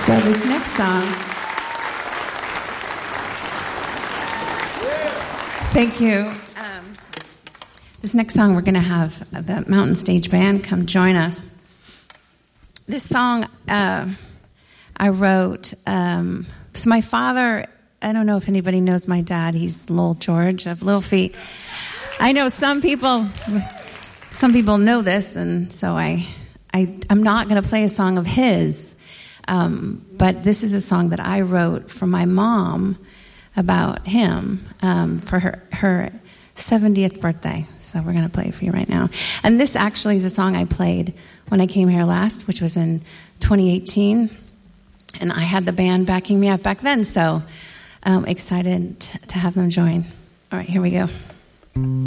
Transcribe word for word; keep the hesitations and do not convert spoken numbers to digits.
So this next song, thank you. Um, this next song, we're going to have the Mountain Stage Band come join us. This song uh, I wrote. Um, so my father, I don't know if anybody knows my dad. He's Lowell George of Little Feat. I know some people, some people know this, and so I, I I'm not going to play a song of his. Um, but this is a song that I wrote for my mom about him um, for her, her seventieth birthday. So we're going to play it for you right now. And this actually is a song I played when I came here last, which was in twenty eighteen. And I had the band backing me up back then, so I'm excited to have them join. All right, here we go.